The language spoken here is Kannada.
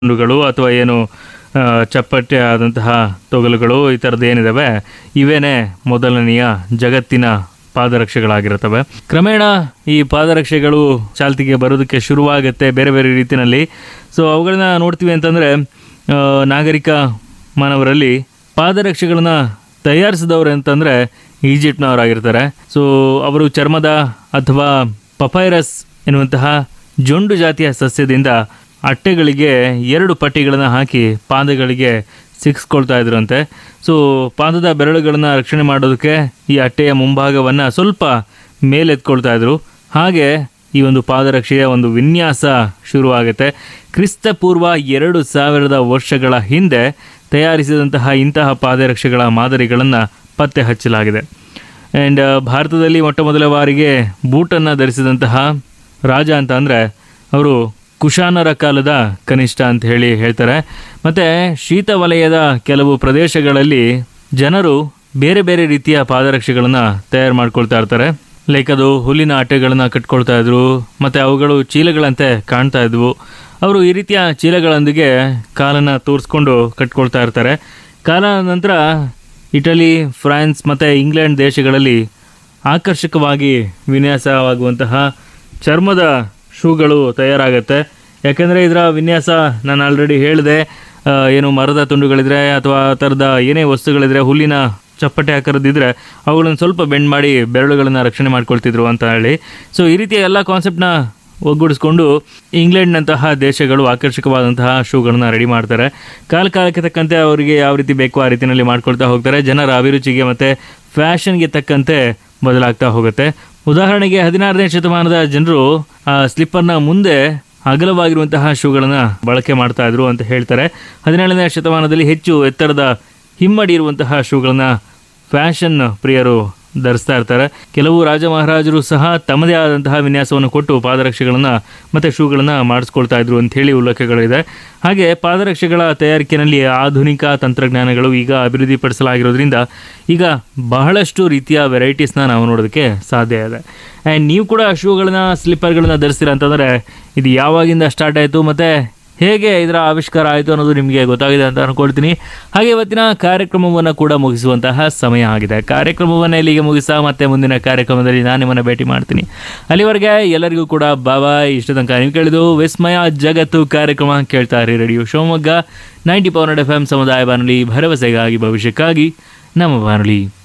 ತುಂಡುಗಳು ಅಥವಾ ಏನು ಚಪ್ಪಟೆ ಆದಂತಹ ತೊಗಲುಗಳು ಈ ಥರದ್ದು ಏನಿದಾವೆ ಇವೇನೇ ಮೊದಲನೆಯ ಜಗತ್ತಿನ ಪಾದರಕ್ಷೆಗಳಾಗಿರುತ್ತವೆ. ಕ್ರಮೇಣ ಈ ಪಾದರಕ್ಷೆಗಳು ಚಾಲ್ತಿಗೆ ಬರೋದಕ್ಕೆ ಶುರುವಾಗುತ್ತೆ ಬೇರೆ ಬೇರೆ ರೀತಿಯಲ್ಲಿ. ಸೊ ಅವುಗಳನ್ನ ನೋಡ್ತೀವಿ ಅಂತಂದರೆ ನಾಗರಿಕ ಮಾನವರಲ್ಲಿ ಪಾದರಕ್ಷೆಗಳನ್ನ ತಯಾರಿಸಿದವರು ಅಂತಂದರೆ ಈಜಿಪ್ಟ್ನವರಾಗಿರ್ತಾರೆ. ಸೊ ಅವರು ಚರ್ಮದ ಅಥವಾ ಪಪೈರಸ್ ಎನ್ನುವಂತಹ ಜೊಂಡು ಜಾತಿಯ ಸಸ್ಯದಿಂದ ಅಟ್ಟೆಗಳಿಗೆ 2 ಪಟ್ಟಿಗಳನ್ನು ಹಾಕಿ ಪಾದಗಳಿಗೆ ಸಿಕ್ಸ್ಕೊಳ್ತಾ ಇದ್ರಂತೆ. ಸೊ ಪಾದದ ಬೆರಳುಗಳನ್ನು ರಕ್ಷಣೆ ಮಾಡೋದಕ್ಕೆ ಈ ಅಟ್ಟೆಯ ಮುಂಭಾಗವನ್ನು ಸ್ವಲ್ಪ ಮೇಲೆತ್ಕೊಳ್ತಾ ಇದ್ರು. ಹಾಗೆ ಈ ಒಂದು ಪಾದರಕ್ಷೆಯ ಒಂದು ವಿನ್ಯಾಸ ಶುರುವಾಗುತ್ತೆ. ಕ್ರಿಸ್ತಪೂರ್ವ 2000 ವರ್ಷಗಳ ಹಿಂದೆ ತಯಾರಿಸಿದಂತಹ ಇಂತಹ ಪಾದರಕ್ಷೆಗಳ ಮಾದರಿಗಳನ್ನು ಪತ್ತೆ ಹಚ್ಚಲಾಗಿದೆ. ಆ್ಯಂಡ್ ಭಾರತದಲ್ಲಿ ಮೊಟ್ಟ ಮೊದಲ ಬಾರಿಗೆ ಬೂಟನ್ನು ಧರಿಸಿದಂತಹ ರಾಜ ಅಂತ ಅಂದರೆ ಅವರು ಕುಶಾನರ ಕಾಲದ ಕನಿಷ್ಠ ಅಂತ ಹೇಳ್ತಾರೆ. ಮತ್ತು ಶೀತ ವಲಯದ ಕೆಲವು ಪ್ರದೇಶಗಳಲ್ಲಿ ಜನರು ಬೇರೆ ಬೇರೆ ರೀತಿಯ ಪಾದರಕ್ಷೆಗಳನ್ನು ತಯಾರು ಮಾಡ್ಕೊಳ್ತಾ ಇರ್ತಾರೆ. ಲೈಕ್ ಅದು ಹುಲ್ಲಿನ ಅಟ್ಟೆಗಳನ್ನು ಕಟ್ಕೊಳ್ತಾ ಇದ್ರು ಮತ್ತು ಅವುಗಳು ಚೀಲಗಳಂತೆ ಕಾಣ್ತಾ ಇದ್ವು. ಅವರು ಈ ರೀತಿಯ ಚೀಲಗಳೊಂದಿಗೆ ಕಾಲನ್ನು ತೋರಿಸ್ಕೊಂಡು ಕಟ್ಕೊಳ್ತಾ ಇರ್ತಾರೆ. ಕಾಲ ನಂತರ ಇಟಲಿ, ಫ್ರಾನ್ಸ್ ಮತ್ತು ಇಂಗ್ಲೆಂಡ್ ದೇಶಗಳಲ್ಲಿ ಆಕರ್ಷಕವಾಗಿ ವಿನ್ಯಾಸವಾಗುವಂತಹ ಚರ್ಮದ ಶೂಗಳು ತಯಾರಾಗುತ್ತೆ. ಯಾಕೆಂದರೆ ಇದರ ವಿನ್ಯಾಸ ನಾನು ಆಲ್ರೆಡಿ ಹೇಳಿದೆ, ಏನು ಮರದ ತುಂಡುಗಳಿದ್ರೆ ಅಥವಾ ಆ ಥರದ ಏನೇ ವಸ್ತುಗಳಿದ್ರೆ ಹುಲ್ಲಿನ ಚಪ್ಪಟೆ ಆಕಾರದಿದ್ದರೆ ಅವುಗಳನ್ನು ಸ್ವಲ್ಪ ಬೆಂಡ್ ಮಾಡಿ ಬೆರಳುಗಳನ್ನು ರಕ್ಷಣೆ ಮಾಡ್ಕೊಳ್ತಿದ್ರು ಅಂತ ಹೇಳಿ. ಸೊ ಈ ರೀತಿಯ ಎಲ್ಲ ಕಾನ್ಸೆಪ್ಟ್ನ ಒಗ್ಗೂಡಿಸ್ಕೊಂಡು ಇಂಗ್ಲೆಂಡ್ನಂತಹ ದೇಶಗಳು ಆಕರ್ಷಕವಾದಂತಹ ಶೂಗಳನ್ನು ರೆಡಿ ಮಾಡ್ತಾರೆ. ಕಾಲಕ್ಕೆ ತಕ್ಕಂತೆ ಅವರಿಗೆ ಯಾವ ರೀತಿ ಬೇಕೋ ಆ ರೀತಿಯಲ್ಲಿ ಮಾಡ್ಕೊಳ್ತಾ ಹೋಗ್ತಾರೆ. ಜನರ ಅಭಿರುಚಿಗೆ ಮತ್ತು ಫ್ಯಾಷನ್ಗೆ ತಕ್ಕಂತೆ ಬದಲಾಗ್ತಾ ಹೋಗುತ್ತೆ. ಉದಾಹರಣೆಗೆ 16ನೇ ಶತಮಾನದ ಜನರು ಆ ಸ್ಲಿಪ್ಪರ್ನ ಮುಂದೆ ಅಗಲವಾಗಿರುವಂತಹ ಶೂಗಳನ್ನು ಬಳಕೆ ಮಾಡ್ತಾ ಇದ್ರು ಅಂತ ಹೇಳ್ತಾರೆ. 17ನೇ ಶತಮಾನದಲ್ಲಿ ಹೆಚ್ಚು ಎತ್ತರದ ಹಿಮ್ಮಡಿ ಇರುವಂತಹ ಶೂಗಳನ್ನು ಫ್ಯಾಷನ್ ಪ್ರಿಯರು ಧರಿಸ್ತಾ ಇರ್ತಾರೆ. ಕೆಲವು ರಾಜ ಮಹಾರಾಜರು ಸಹ ತಮ್ಮದೇ ಆದಂತಹ ವಿನ್ಯಾಸವನ್ನು ಕೊಟ್ಟು ಪಾದರಕ್ಷೆಗಳನ್ನು ಮತ್ತು ಶೂಗಳನ್ನು ಮಾಡಿಸ್ಕೊಳ್ತಾ ಇದ್ರು ಅಂಥೇಳಿ ಉಲ್ಲೇಖಗಳಿದೆ. ಹಾಗೆ ಪಾದರಕ್ಷೆಗಳ ತಯಾರಿಕೆಯಲ್ಲಿ ಆಧುನಿಕ ತಂತ್ರಜ್ಞಾನಗಳು ಈಗ ಅಭಿವೃದ್ಧಿಪಡಿಸಲಾಗಿರೋದ್ರಿಂದ ಈಗ ಬಹಳಷ್ಟು ರೀತಿಯ ವೆರೈಟೀಸ್ನ ನಾವು ನೋಡೋದಕ್ಕೆ ಸಾಧ್ಯ ಇದೆ. ಆ್ಯಂಡ್ ನೀವು ಕೂಡ ಶೂಗಳನ್ನ ಸ್ಲಿಪ್ಪರ್ಗಳನ್ನ ಧರಿಸ್ತೀರ ಅಂತಂದರೆ ಇದು ಯಾವಾಗಿಂದ ಸ್ಟಾರ್ಟ್ ಆಯಿತು ಮತ್ತು ಹೇಗೆ ಇದರ ಆವಿಷ್ಕಾರ ಆಯಿತು ಅನ್ನೋದು ನಿಮಗೆ ಗೊತ್ತಾಗಿದೆ ಅಂತ ಅನ್ಕೊಳ್ತೀನಿ. ಹಾಗೆ ಇವತ್ತಿನ ಕಾರ್ಯಕ್ರಮವನ್ನು ಕೂಡ ಮುಗಿಸುವಂತಹ ಸಮಯ ಆಗಿದೆ. ಕಾರ್ಯಕ್ರಮವನ್ನು ಇಲ್ಲಿಗೆ ಮುಗಿಸ ಮತ್ತೆ ಮುಂದಿನ ಕಾರ್ಯಕ್ರಮದಲ್ಲಿ ನಾನು ನಿಮ್ಮನ್ನು ಭೇಟಿ ಮಾಡ್ತೀನಿ. ಅಲ್ಲಿವರೆಗೆ ಎಲ್ಲರಿಗೂ ಕೂಡ ಬಾಬಾಯ್. ಇಷ್ಟ ತನಕ ನೀವು ಕೇಳಿದು ವಿಸ್ಮಯ ಜಗತ್ತು ಕಾರ್ಯಕ್ರಮ ಕೇಳ್ತಾ ಇರಿ ರೇಡಿಯೋ ಶಿವಮೊಗ್ಗ 90.4 FM ಸಮುದಾಯ ಬಾನುಲಿ, ಭರವಸೆಗಾಗಿ ಭವಿಷ್ಯಕ್ಕಾಗಿ ನಮ್ಮ ಬಾನುಲಿ.